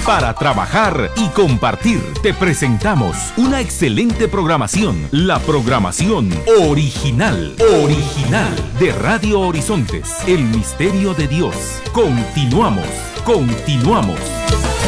para trabajar y compartir. Te presentamos una excelente programación, la programación original de Radio Horizontes, el misterio de Dios. Continuamos.